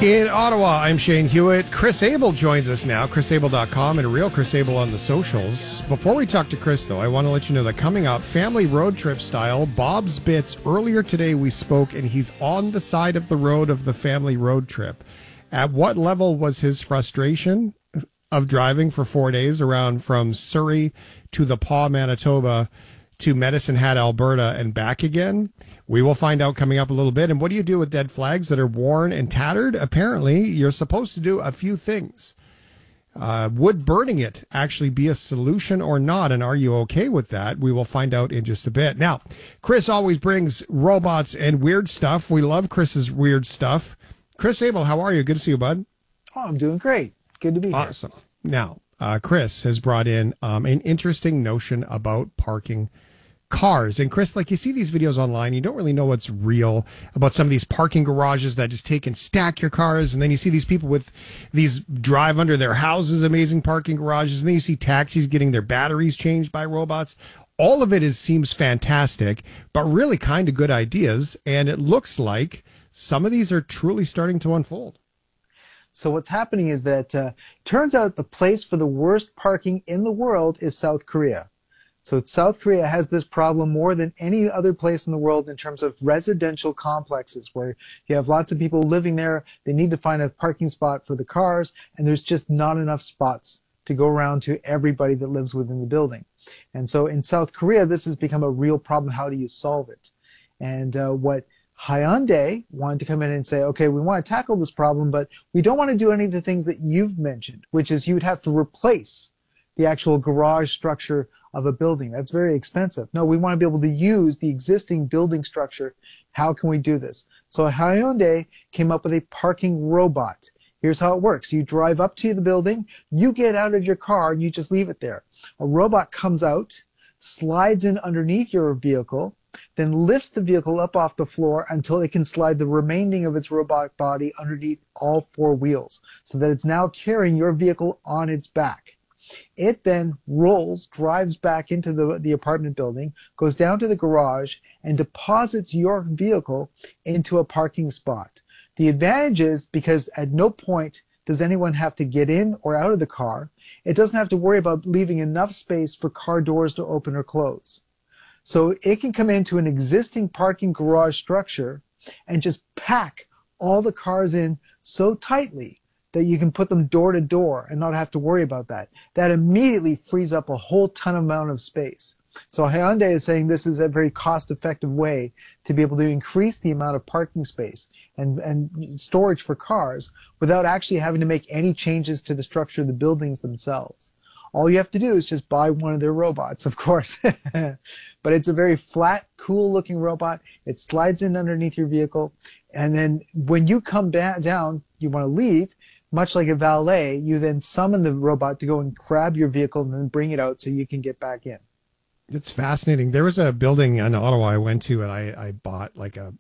In Ottawa, I'm Shane Hewitt. Chris Abel joins us now, chrisabel.com and Real Chris Abel on the socials. Before we talk to Chris, though, I want to let you know that coming up, family road trip style, Bob's Bits. Earlier today we spoke, and he's on the side of the road of the family road trip. At what level was his frustration of driving for 4 days around from Surrey to the Paw, Manitoba, to Medicine Hat, Alberta, and back again? We will find out coming up a little bit. And what do you do with dead flags that are worn and tattered? Apparently, you're supposed to do a few things. Would burning it actually be a solution or not? And are you okay with that? We will find out in just a bit. Now, Chris always brings robots and weird stuff. We love Chris's weird stuff. Chris Abel, how are you? Good to see you, bud. Oh, I'm doing great. Good to be here. Awesome. Now, Chris has brought in an interesting notion about parking cars. And Chris, like, you see these videos online, you don't really know what's real about some of these parking garages that just take and stack your cars. And then you see these people with these drive under their houses, amazing parking garages. And then you see taxis getting their batteries changed by robots. All of it seems fantastic, but really kind of good ideas. And it looks like some of these are truly starting to unfold. So what's happening is that turns out the place for the worst parking in the world is South Korea. So South Korea has this problem more than any other place in the world in terms of residential complexes where you have lots of people living there. They need to find a parking spot for the cars, and there's just not enough spots to go around to everybody that lives within the building. And so in South Korea, this has become a real problem. How do you solve it? And what Hyundai wanted to come in and say, okay, we want to tackle this problem, but we don't want to do any of the things that you've mentioned, which is you would have to replace the actual garage structure of a building. That's very expensive. No, we want to be able to use the existing building structure. How can we do this? So Hyundai came up with a parking robot. Here's how it works. You drive up to the building, you get out of your car, and you just leave it there. A robot comes out, slides in underneath your vehicle, then lifts the vehicle up off the floor until it can slide the remaining of its robot body underneath all four wheels, so that it's now carrying your vehicle on its back. It then rolls, drives back into the apartment building, goes down to the garage, and deposits your vehicle into a parking spot. The advantage is because at no point does anyone have to get in or out of the car. It doesn't have to worry about leaving enough space for car doors to open or close. So it can come into an existing parking garage structure and just pack all the cars in so tightly that you can put them door to door and not have to worry about that. That immediately frees up a whole ton amount of space. So Hyundai is saying this is a very cost-effective way to be able to increase the amount of parking space and storage for cars without actually having to make any changes to the structure of the buildings themselves. All you have to do is just buy one of their robots, of course. But it's a very flat, cool-looking robot. It slides in underneath your vehicle. And then when you come down, you want to leave, much like a valet, you then summon the robot to go and grab your vehicle and then bring it out so you can get back in. It's fascinating. There was a building in Ottawa I went to, and I bought like a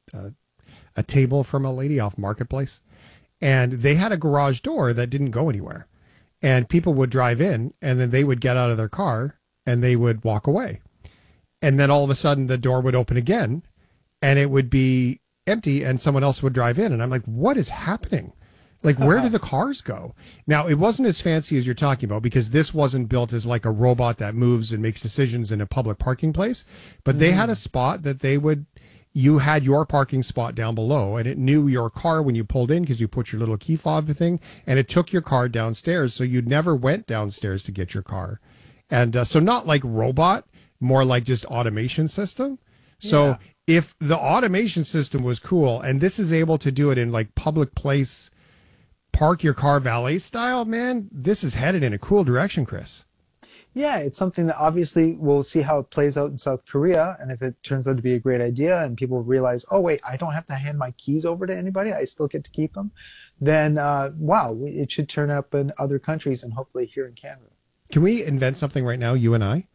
table from a lady off Marketplace. And they had a garage door that didn't go anywhere. And people would drive in, and then they would get out of their car, and they would walk away. And then all of a sudden, the door would open again, and it would be empty, and someone else would drive in. And I'm like, what is happening? Like, where do the cars go? Now, it wasn't as fancy as you're talking about, because this wasn't built as like a robot that moves and makes decisions in a public parking place. But they had a spot that you had your parking spot down below, and it knew your car when you pulled in because you put your little key fob thing, and it took your car downstairs. So you never went downstairs to get your car. And so not like robot, more like just automation system. So if the automation system was cool, and this is able to do it in like public place, park your car valet style, man, this is headed in a cool direction, Chris. Yeah, it's something that obviously we'll see how it plays out in South Korea. And if it turns out to be a great idea and people realize, oh, wait, I don't have to hand my keys over to anybody, I still get to keep them, then, wow, it should turn up in other countries and hopefully here in Canada. Can we invent something right now, you and I?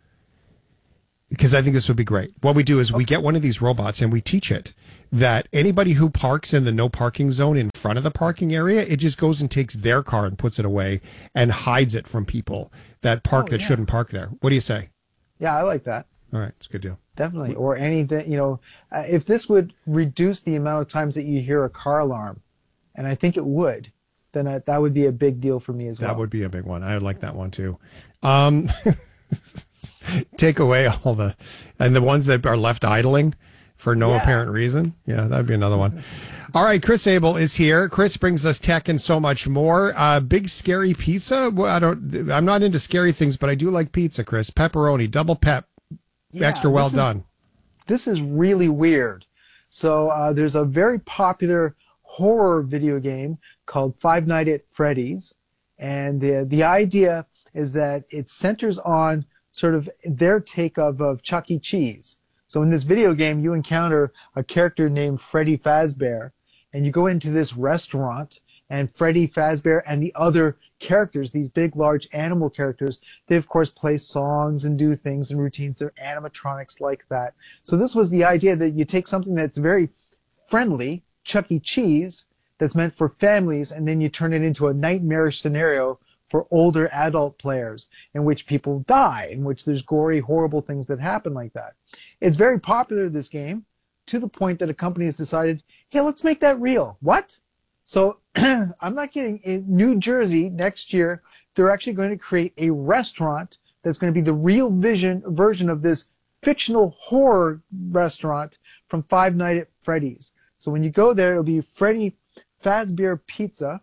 Because I think this would be great. What we do is we get one of these robots and we teach it that anybody who parks in the no parking zone in front of the parking area, it just goes and takes their car and puts it away and hides it from people that park that shouldn't park there. What do you say? Yeah, I like that. All right. It's a good deal. Definitely. Or anything, if this would reduce the amount of times that you hear a car alarm and I think it would, then that would be a big deal for me as well. That would be a big one. I would like that one too. Take away all the ones that are left idling for no apparent reason. Yeah, that'd be another one. All right, Chris Abel is here. Chris brings us tech and so much more. Big scary pizza. Well, I'm not into scary things, but I do like pizza, Chris. Pepperoni, double pep, extra well done. This is really weird. So there's a very popular horror video game called Five Nights at Freddy's, and the idea is that it centers on sort of their take of Chuck E. Cheese. So in this video game, you encounter a character named Freddy Fazbear, and you go into this restaurant, and Freddy Fazbear and the other characters, these big, large animal characters, they of course play songs and do things and routines. They're animatronics like that. So this was the idea that you take something that's very friendly, Chuck E. Cheese, that's meant for families, and then you turn it into a nightmarish scenario for older adult players in which people die, in which there's gory, horrible things that happen like that. It's very popular, this game, to the point that a company has decided, hey, let's make that real. What? So I'm not kidding. In New Jersey next year, they're actually going to create a restaurant that's going to be the real version of this fictional horror restaurant from Five Nights at Freddy's. So when you go there, it'll be Freddy Fazbear Pizza.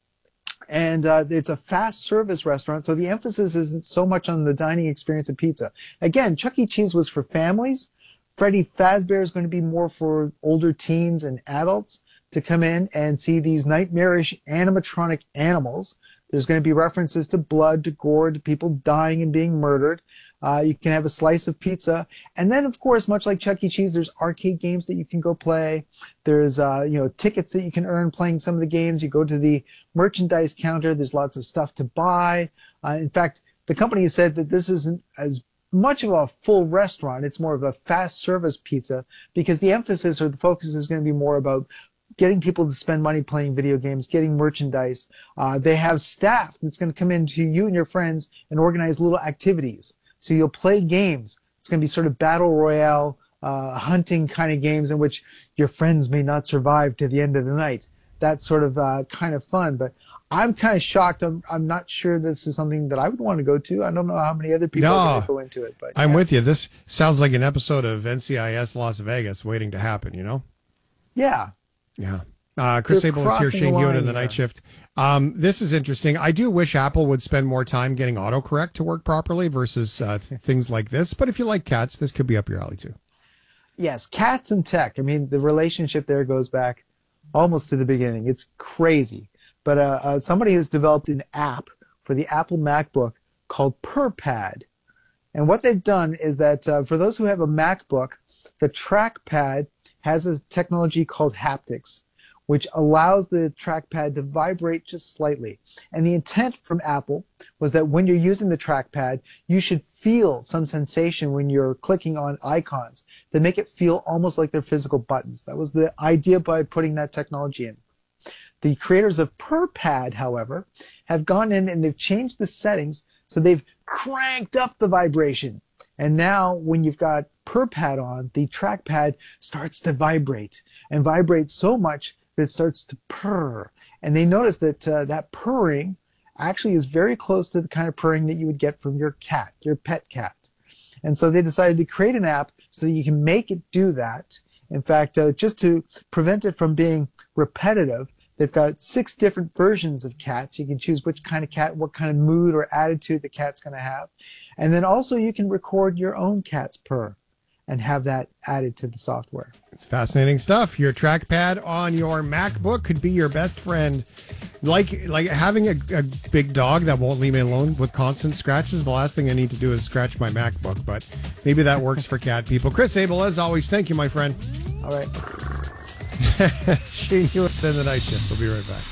And it's a fast service restaurant, so the emphasis isn't so much on the dining experience of pizza. Again, Chuck E. Cheese was for families. Freddy Fazbear is going to be more for older teens and adults to come in and see these nightmarish animatronic animals. There's going to be references to blood, to gore, to people dying and being murdered. You can have a slice of pizza. And then, of course, much like Chuck E. Cheese, there's arcade games that you can go play. There's, tickets that you can earn playing some of the games. You go to the merchandise counter. There's lots of stuff to buy. In fact, the company said that this isn't as much of a full restaurant. It's more of a fast service pizza because the emphasis or the focus is going to be more about getting people to spend money playing video games, getting merchandise. They have staff that's going to come in to you and your friends and organize little activities. So you'll play games. It's going to be sort of battle royale, hunting kind of games in which your friends may not survive to the end of the night. That's sort of kind of fun. But I'm kind of shocked. I'm not sure this is something that I would want to go to. I don't know how many other people are going to go into it. But I'm with you. This sounds like an episode of NCIS Las Vegas waiting to happen, you know? Yeah. Yeah. Chris Abel is here, Shane Hewitt in the night shift. This is interesting. I do wish Apple would spend more time getting autocorrect to work properly versus things like this. But if you like cats, this could be up your alley too. Yes, cats and tech. I mean, the relationship there goes back almost to the beginning. It's crazy. But somebody has developed an app for the Apple MacBook called PurPad. And what they've done is that for those who have a MacBook, the trackpad has a technology called haptics, which allows the trackpad to vibrate just slightly. And the intent from Apple was that when you're using the trackpad, you should feel some sensation when you're clicking on icons that make it feel almost like they're physical buttons. That was the idea by putting that technology in. The creators of PurPad, however, have gone in and they've changed the settings so they've cranked up the vibration. And now when you've got PurPad on, the trackpad starts to vibrate and vibrate so much that it starts to purr. And they notice that that purring actually is very close to the kind of purring that you would get from your cat, your pet cat. And so they decided to create an app so that you can make it do that. In fact, just to prevent it from being repetitive, they've got 6 different versions of cats. You can choose which kind of cat, what kind of mood or attitude the cat's going to have. And then also you can record your own cat's purr and have that added to the software. It's fascinating stuff. Your trackpad on your MacBook could be your best friend. Like having a big dog that won't leave me alone with constant scratches. The last thing I need to do is scratch my MacBook, but maybe that works for cat people. Chris Abel, as always, thank you, my friend. All right. Shane Hewitt in the night shift. We'll be right back.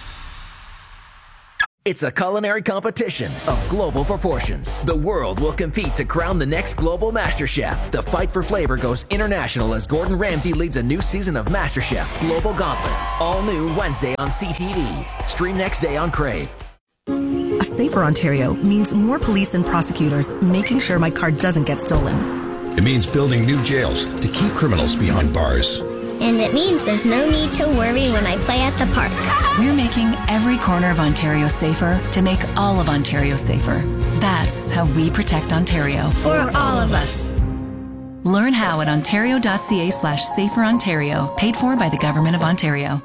It's a culinary competition of global proportions. The world will compete to crown the next global Master Chef. The fight for flavor goes international as Gordon Ramsay leads a new season of Master Chef Global Gauntlet. All new Wednesday on CTV. Stream next day on Crave. A safer Ontario means more police and prosecutors making sure my car doesn't get stolen. It means building new jails to keep criminals behind bars. And it means there's no need to worry when I play at the park. We're making every corner of Ontario safer to make all of Ontario safer. That's how we protect Ontario. For all of us. Learn how at ontario.ca/saferontario, paid for by the Government of Ontario.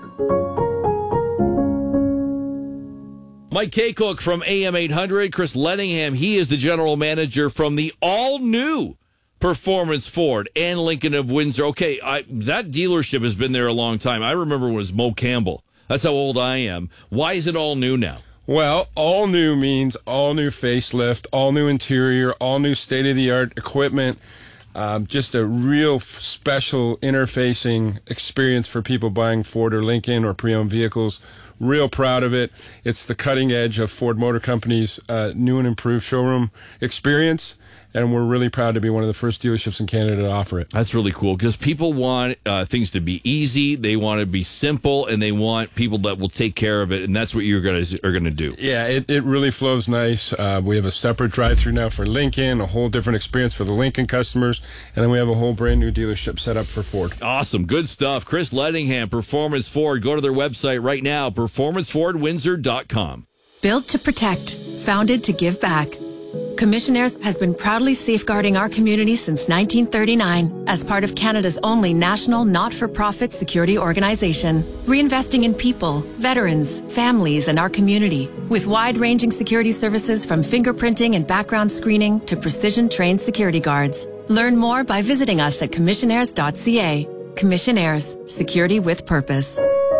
Mike Kaycook from AM 800, Chris Lettingham, he is the general manager from the all-new Performance Ford and Lincoln of Windsor. Okay, that dealership has been there a long time. I remember when it was Mo Campbell. That's how old I am. Why is it all new now? Well, all new means all new facelift, all new interior, all new state-of-the-art equipment. Just a real special interfacing experience for people buying Ford or Lincoln or pre-owned vehicles. Real proud of it. It's the cutting edge of Ford Motor Company's new and improved showroom experience, and we're really proud to be one of the first dealerships in Canada to offer it. That's really cool because people want things to be easy, they want to be simple, and they want people that will take care of it, and that's what you guys are going to do. Yeah, it really flows nice. We have a separate drive-through now for Lincoln, a whole different experience for the Lincoln customers, and then we have a whole brand new dealership set up for Ford. Awesome, good stuff. Chris Lettingham, Performance Ford. Go to their website right now, performancefordwindsor.com. Built to protect, founded to give back. Commissionaires has been proudly safeguarding our community since 1939 as part of Canada's only national not-for-profit security organization, reinvesting in people, veterans, families, and our community with wide-ranging security services from fingerprinting and background screening to precision-trained security guards. Learn more by visiting us at commissionaires.ca. Commissionaires, security with purpose.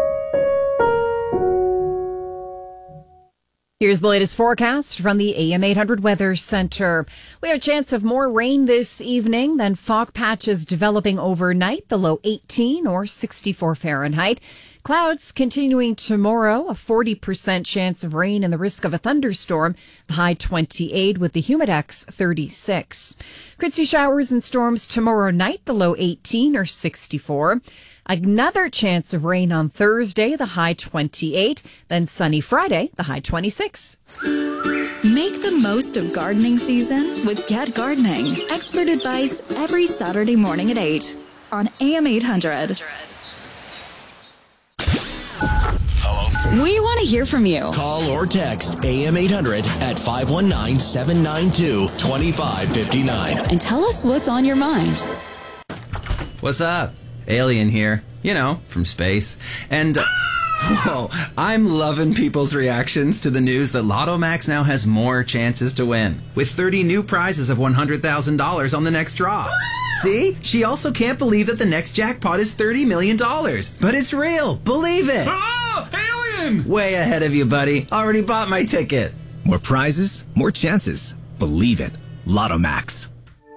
Here's the latest forecast from the AM 800 Weather Center. We have a chance of more rain this evening, then fog patches developing overnight, the low 18 or 64 Fahrenheit. Clouds continuing tomorrow, a 40% chance of rain and the risk of a thunderstorm, the high 28 with the humidex 36. Could see showers and storms tomorrow night, the low 18 or 64. Another chance of rain on Thursday, the high 28. Then sunny Friday, the high 26. Make the most of gardening season with Get Gardening. Expert advice every Saturday morning at 8 on AM 800. We want to hear from you. Call or text AM 800 at 519-792-2559. And tell us what's on your mind. What's up? Alien here. You know, from space. And, whoa, I'm loving people's reactions to the news that Lotto Max now has more chances to win, with 30 new prizes of $100,000 on the next draw. See? She also can't believe that the next jackpot is $30 million. But it's real. Believe it. Oh, alien! Way ahead of you, buddy. Already bought my ticket. More prizes, more chances. Believe it. Lotto Max.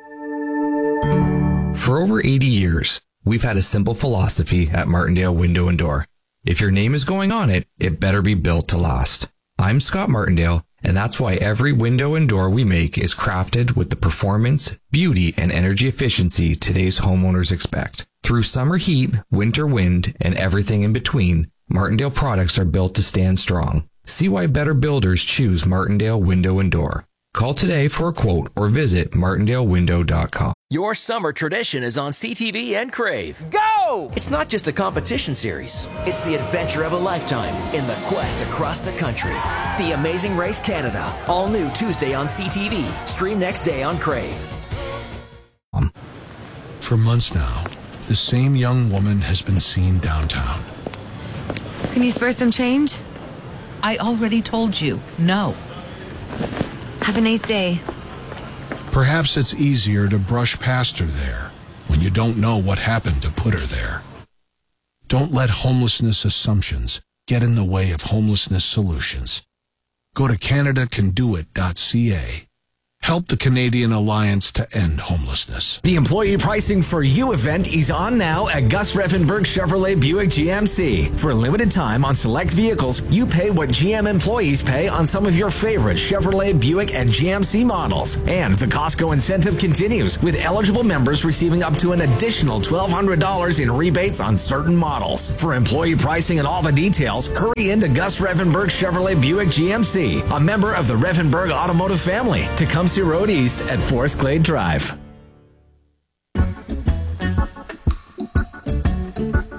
For over 80 years, we've had a simple philosophy at Martindale Window and Door. If your name is going on it, it better be built to last. I'm Scott Martindale, and that's why every window and door we make is crafted with the performance, beauty, and energy efficiency today's homeowners expect. Through summer heat, winter wind, and everything in between, Martindale products are built to stand strong. See why better builders choose Martindale Window and Door. Call today for a quote or visit martindalewindow.com. Your summer tradition is on CTV and Crave. Go! It's not just a competition series. It's the adventure of a lifetime in the quest across the country. The Amazing Race Canada. All new Tuesday on CTV. Stream next day on Crave. For months now, the same young woman has been seen downtown. Can you spare some change? I already told you, no. Have a nice day. Perhaps it's easier to brush past her there when you don't know what happened to put her there. Don't let homelessness assumptions get in the way of homelessness solutions. Go to CanadaCanDoIt.ca. Help the Canadian Alliance to End Homelessness. The Employee Pricing for You event is on now at Gus Reffenberg Chevrolet Buick GMC. For a limited time on select vehicles, you pay what GM employees pay on some of your favorite Chevrolet, Buick, and GMC models. And the Costco incentive continues, with eligible members receiving up to an additional $1,200 in rebates on certain models. For employee pricing and all the details, hurry into Gus Reffenberg Chevrolet Buick GMC, a member of the Reffenberg Automotive family. Tecumseh Road East at Forest Glade Drive.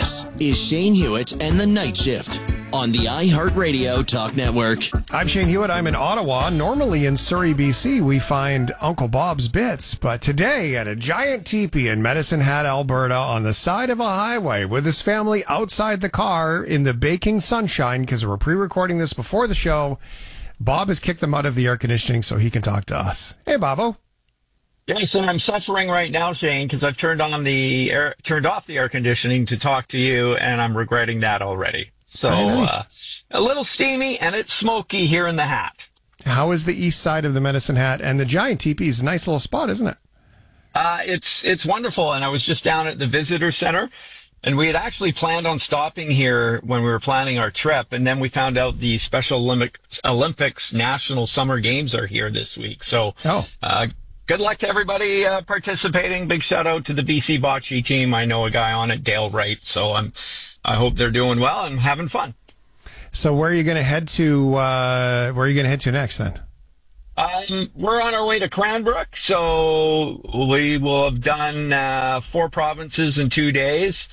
This is Shane Hewitt and the Night Shift on the iHeartRadio Talk Network. I'm Shane Hewitt. I'm in Ottawa. Normally in Surrey, BC, we find Uncle Bob's Bits. But today at a giant teepee in Medicine Hat, Alberta, on the side of a highway with his family outside the car in the baking sunshine, because we're pre-recording this before the show, Bob has kicked them out of the air conditioning so he can talk to us. Hey, Bobo. Yes, and I'm suffering right now, Shane, because I've turned off the air conditioning to talk to you, and I'm regretting that already. So nice. A little steamy, and it's smoky here in the Hat. How is the east side of the Medicine Hat? And the giant teepee is a nice little spot, isn't it? It's wonderful, and I was just down at the visitor center, and we had actually planned on stopping here when we were planning our trip, and then we found out the Special Olympics National Summer Games are here this week. So good luck to everybody participating. Big shout out to the BC Bocce team. I know a guy on it, Dale Wright, so I hope they're doing well and having fun. So where are you going to head to? Where are you going to head to next then? We're on our way to Cranbrook, so we will have done 4 provinces in 2 days.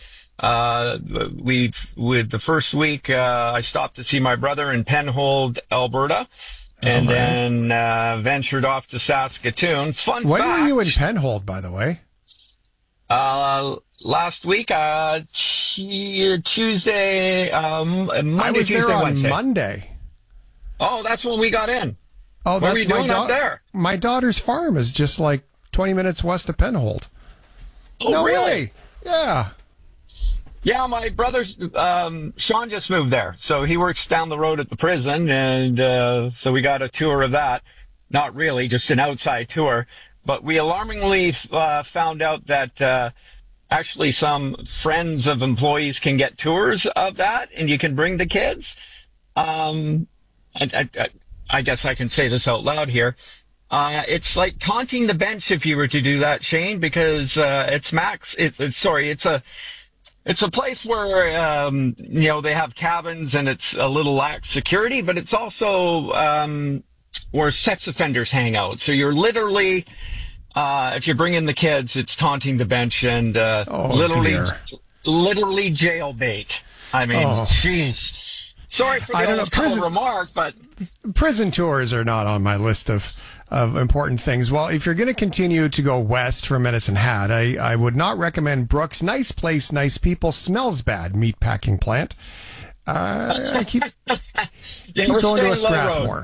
With the first week, I stopped to see my brother in Penhold, Alberta, and then ventured off to Saskatoon. Fun When fact, were you in Penhold, by the way? Last week, Tuesday, Monday, I was Tuesday, there on Wednesday. Monday. Oh, that's when we got in. Oh, what that's were you doing up there? My daughter's farm is just like 20 minutes west of Penhold. Oh, no really? way. Yeah. Yeah, my brother, Sean just moved there. So he works down the road at the prison. And so we got a tour of that. Not really, just an outside tour. But we alarmingly found out that actually some friends of employees can get tours of that, and you can bring the kids. I guess I can say this out loud here. It's like taunting the bench if you were to do that, Shane, because it's a place where they have cabins and it's a little lax security, but it's also where sex offenders hang out. So you're literally, if you bring in the kids, it's taunting the bench and literally jail bait. I mean, jeez. Sorry for the old remark, but prison tours are not on my list of important things. Well, if you're going to continue to go west from Medicine Hat, I would not recommend Brooks. Nice place, nice people, smells bad meatpacking plant. I keep going to a Strathmore.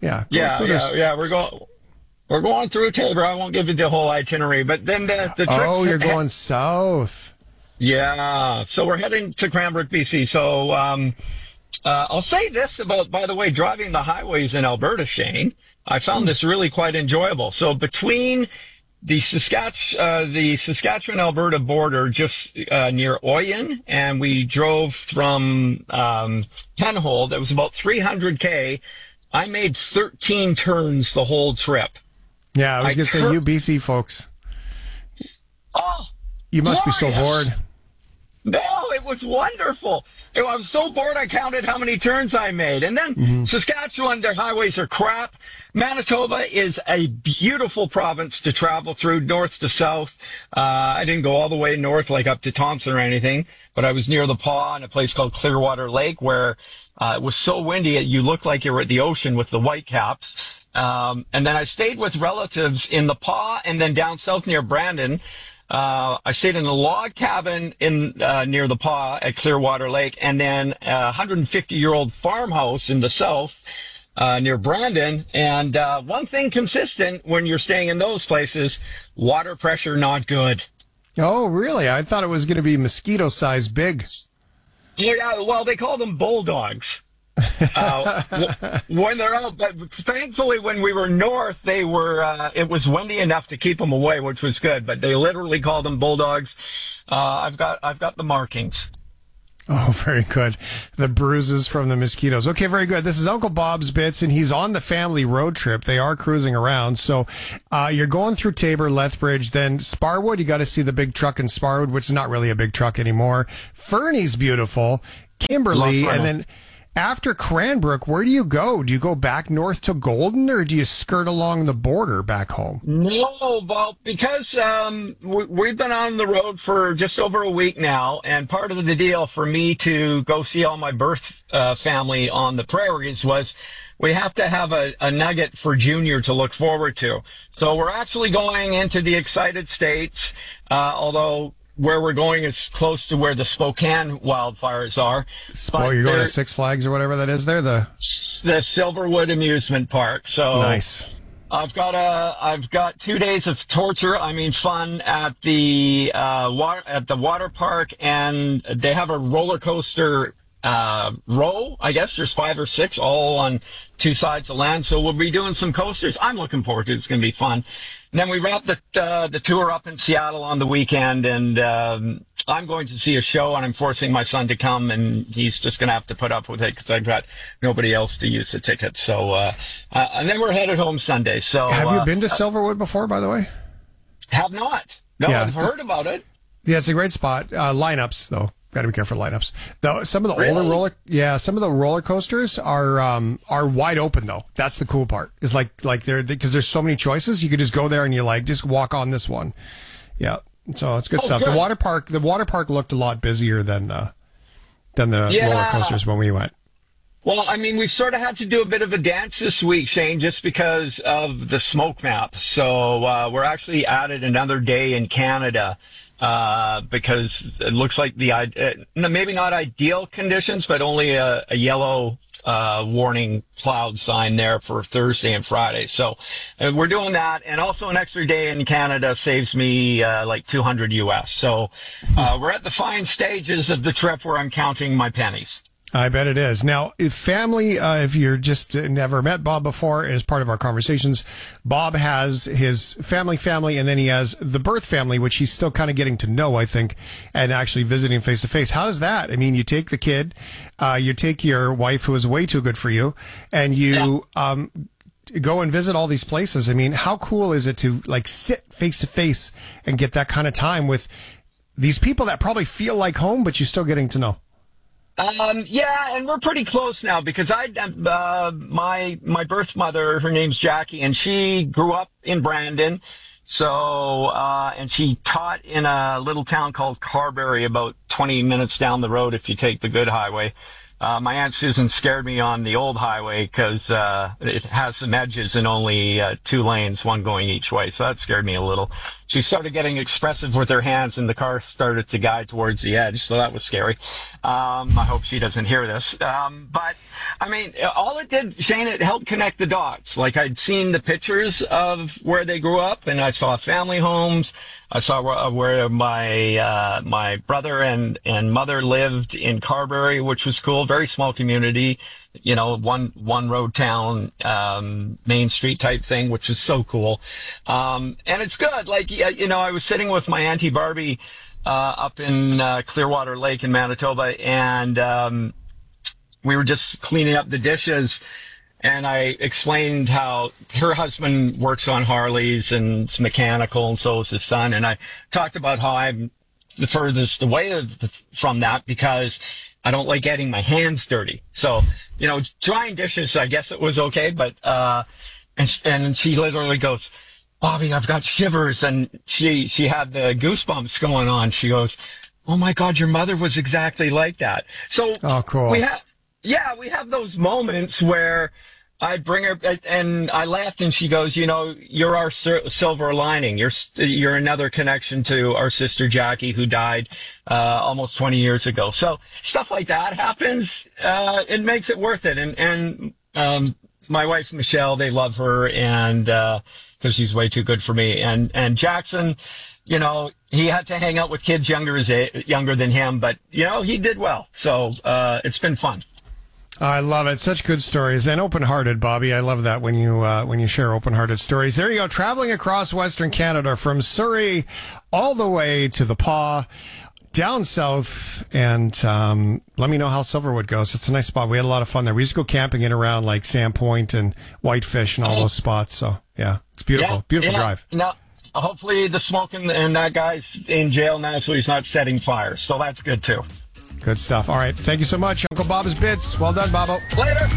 We're going through Tabor. I won't give you the whole itinerary, but then the trip. Oh, you're going south. Yeah. So we're heading to Cranbrook, BC. So I'll say this about, by the way, driving the highways in Alberta, Shane. I found this really quite enjoyable. So between the Saskatchewan-Alberta border, just near Oyen, and we drove from Penhold. It was about 300K. I made 13 turns the whole trip. Yeah, I was going to say, you BC folks. Oh, you must be so bored. No, it was wonderful. I was so bored I counted how many turns I made. And then Saskatchewan, their highways are crap. Manitoba is a beautiful province to travel through, north to south. I didn't go all the way north, like up to Thompson or anything, but I was near the Paw in a place called Clearwater Lake, where it was so windy you looked like you were at the ocean with the whitecaps. And then I stayed with relatives in the Paw, and then down south near Brandon. I stayed in a log cabin in near the Paw at Clearwater Lake, and then a 150-year-old farmhouse in the south near Brandon. And one thing consistent when you're staying in those places, water pressure not good. Oh, really? I thought it was going to be mosquito size big. Yeah, well, they call them bulldogs. When they're out, but thankfully when we were north, they were, it was windy enough to keep them away, which was good, but they literally called them bulldogs. I've got the markings. Oh, very good. The bruises from the mosquitoes. Okay, very good. This is Uncle Bob's Bits, and he's on the family road trip. They are cruising around. So you're going through Tabor, Lethbridge, then Sparwood. You got to see the big truck in Sparwood, which is not really a big truck anymore. Fernie's beautiful. Kimberly, and after Cranbrook, where do you go? Do you go back north to Golden, or do you skirt along the border back home? No, well, because we've been on the road for just over a week now, and part of the deal for me to go see all my birth family on the prairies was we have to have a nugget for Junior to look forward to. So we're actually going into the Excited States, although where we're going is close to where the Spokane wildfires are. You're going to Six Flags or whatever that is there? The Silverwood Amusement Park. So nice. I've got 2 days of torture. I mean, fun at the water park, and they have a roller coaster row. I guess there's 5 or 6 all on 2 sides of land. So we'll be doing some coasters. I'm looking forward to it. It's going to be fun. And then we wrap the tour up in Seattle on the weekend, and I'm going to see a show, and I'm forcing my son to come, and he's just going to have to put up with it because I've got nobody else to use the ticket. So, and then we're headed home Sunday. So, have you been to Silverwood before, by the way? Have not. No, yeah, I've heard about it. Yeah, it's a great spot. Lineups though. Got to be careful for lineups. Though some of the older roller coasters are wide open though. That's the cool part. Is like they're because there's so many choices. You could just go there and you just walk on this one. Yeah, so it's good stuff. Good. The water park looked a lot busier than the roller coasters when we went. Well, I mean, we've sort of had to do a bit of a dance this week, Shane, just because of the smoke map. So we're actually added another day in Canada. Because it looks like maybe not ideal conditions, but only a yellow warning cloud sign there for Thursday and Friday. So we're doing that, and also an extra day in Canada saves me like $200 US. So we're at the fine stages of the trip where I'm counting my pennies. I bet it is. Now, if you're just never met Bob before, as part of our conversations, Bob has his family, and then he has the birth family, which he's still kind of getting to know, I think, and actually visiting face to face. How does that? I mean, you take the kid, you take your wife, who is way too good for you, and you go and visit all these places. I mean, how cool is it to sit face to face and get that kind of time with these people that probably feel like home, but you're still getting to know? Yeah, and we're pretty close now because my birth mother, her name's Jackie, and she grew up in Brandon. So, and she taught in a little town called Carberry, about 20 minutes down the road if you take the good highway. My Aunt Susan scared me on the old highway because it has some edges and only 2 lanes, one going each way. So that scared me a little. She started getting expressive with her hands, and the car started to guide towards the edge. So that was scary. I hope she doesn't hear this. But I mean, all it did, Shane, it helped connect the dots. Like, I'd seen the pictures of where they grew up, and I saw family homes. I saw where my brother and mother lived in Carberry, which was cool. Very small community, one road town, Main Street type thing, which is so cool. And it's good. Like, I was sitting with my Auntie Barbie, up in, Clearwater Lake in Manitoba, and, we were just cleaning up the dishes. And I explained how her husband works on Harleys and it's mechanical, and so is his son. And I talked about how I'm the furthest away from that because I don't like getting my hands dirty. So, drying dishes, I guess it was okay. But, and she literally goes, "Bobby, I've got shivers." And she had the goosebumps going on. She goes, "Oh my God, your mother was exactly like that." So cool. we have those moments where I bring her, and I laughed, and she goes, "You're our silver lining. You're another connection to our sister Jackie, who died almost 20 years ago." So stuff like that happens. It makes it worth it. And my wife Michelle, they love her, and because she's way too good for me. And Jackson, he had to hang out with kids younger than him, but he did well. So it's been fun. I love it. Such good stories, and open-hearted, Bobby. I love that when you share open-hearted stories. There you go, traveling across Western Canada from Surrey all the way to the Pas, down south, and let me know how Silverwood goes. It's a nice spot. We had a lot of fun there. We used to go camping in around like Sandpoint and Whitefish and all those spots. So yeah, it's beautiful. Beautiful drive. Now, hopefully the smoke and that guy's in jail now, so he's not setting fires. So that's good too. Good stuff. All right. Thank you so much, Uncle Bob's Bits. Well done, Bobo. Later.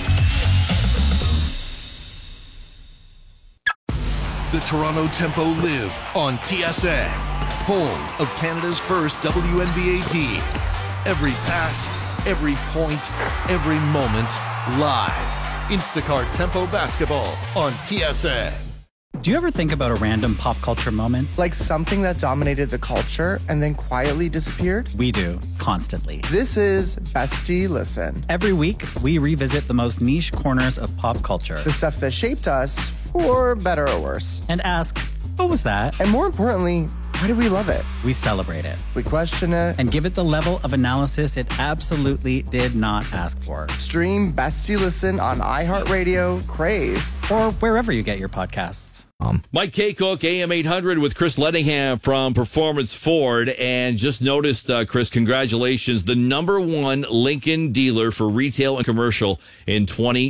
The Toronto Tempo live on TSN, home of Canada's first WNBA team. Every pass, every point, every moment, live. Instacart Tempo Basketball on TSN. Do you ever think about a random pop culture moment? Like something that dominated the culture and then quietly disappeared? We do, constantly. This is Bestie Listen. Every week, we revisit the most niche corners of pop culture. The stuff that shaped us, for better or worse. And ask, what was that? And more importantly, why do we love it? We celebrate it. We question it. And give it the level of analysis it absolutely did not ask for. Stream Bestie Listen on iHeartRadio, Crave, or wherever you get your podcasts. Mike Kaycook, AM 800 with Chris Lettingham from Performance Ford. And just noticed, Chris, congratulations, the #1 Lincoln dealer for retail and commercial in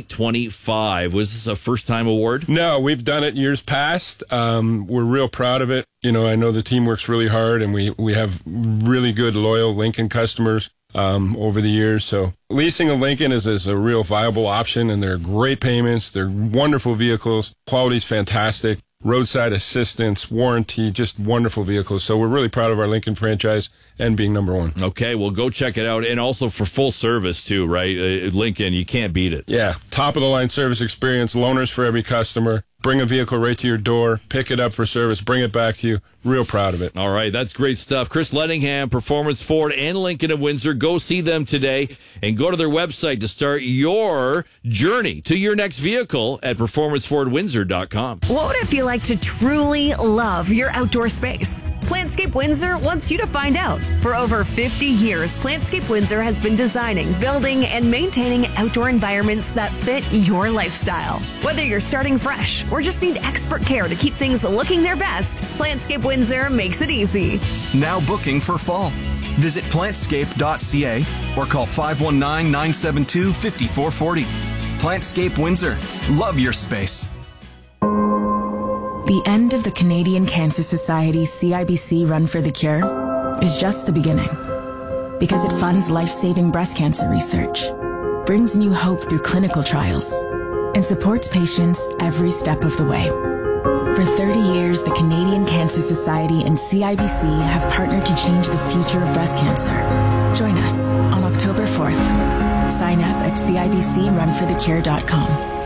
2025. Was this a first-time award? No, we've done it years past. We're real proud of it. You know, I know the team works really hard, and we have really good, loyal Lincoln customers over the years. So leasing a Lincoln is a real viable option, and they're great payments. They're wonderful vehicles. Quality's fantastic. Roadside assistance, warranty, just wonderful vehicles. So we're really proud of our Lincoln franchise and being #1. Okay, well, go check it out. And also for full service, too, right? Lincoln, you can't beat it. Yeah, top-of-the-line service experience, loaners for every customer. Bring a vehicle right to your door, pick it up for service, bring it back to you. Real proud of it. All right, that's great stuff. Chris Lettingham, Performance Ford and Lincoln of Windsor. Go see them today and go to their website to start your journey to your next vehicle at performancefordwindsor.com. What would it feel like to truly love your outdoor space? Plantscape Windsor wants you to find out. For over 50 years, Plantscape Windsor has been designing, building, and maintaining outdoor environments that fit your lifestyle. Whether you're starting fresh or just need expert care to keep things looking their best, Plantscape Windsor makes it easy. Now booking for fall. Visit plantscape.ca or call 519-972-5440. Plantscape Windsor. Love your space. The end of the Canadian Cancer Society CIBC Run for the Cure is just the beginning. Because it funds life-saving breast cancer research, brings new hope through clinical trials, and supports patients every step of the way. For 30 years, the Canadian Cancer Society and CIBC have partnered to change the future of breast cancer. Join us on October 4th. Sign up at CIBCRunforthecure.com.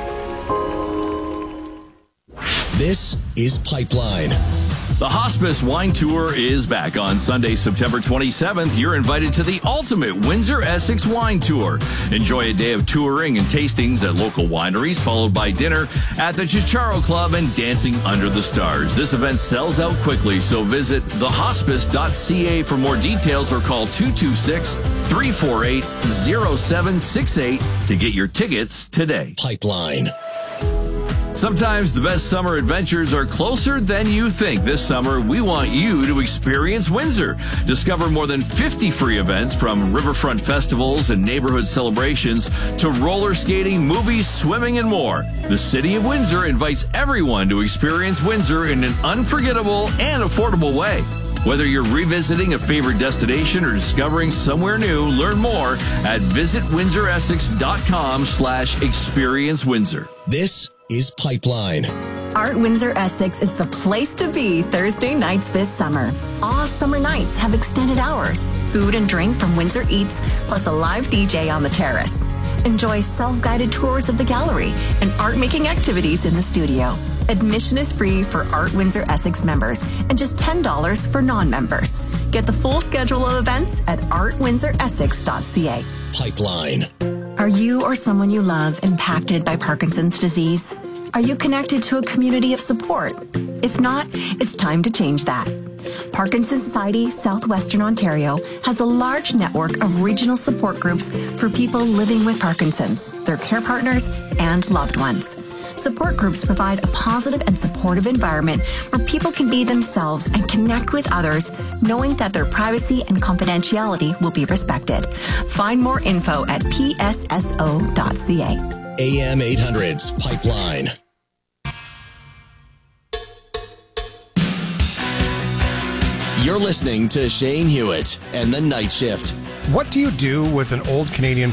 This is Pipeline. The Hospice Wine Tour is back on Sunday, September 27th. You're invited to the ultimate Windsor-Essex Wine Tour. Enjoy a day of touring and tastings at local wineries, followed by dinner at the Chicharo Club and dancing under the stars. This event sells out quickly, so visit thehospice.ca for more details or call 226-348-0768 to get your tickets today. Pipeline. Sometimes the best summer adventures are closer than you think. This summer, we want you to experience Windsor. Discover more than 50 free events, from riverfront festivals and neighborhood celebrations to roller skating, movies, swimming, and more. The City of Windsor invites everyone to experience Windsor in an unforgettable and affordable way. Whether you're revisiting a favorite destination or discovering somewhere new, learn more at visitwindsoressex.com/experience Windsor. This is Pipeline. Art Windsor Essex is the place to be Thursday nights this summer. All summer nights have extended hours, food and drink from Windsor Eats, plus a live DJ on the terrace. Enjoy self-guided tours of the gallery and art-making activities in the studio. Admission is free for Art Windsor Essex members and just $10 for non-members. Get the full schedule of events at artwindsoressex.ca. Pipeline. Are you or someone you love impacted by Parkinson's disease? Are you connected to a community of support? If not, it's time to change that. Parkinson's Society Southwestern Ontario has a large network of regional support groups for people living with Parkinson's, their care partners, and loved ones. Support groups provide a positive and supportive environment where people can be themselves and connect with others, knowing that their privacy and confidentiality will be respected. Find more info at psso.ca. AM 800's Pipeline. You're listening to Shane Hewitt and the Night Shift What do you do with an old Canadian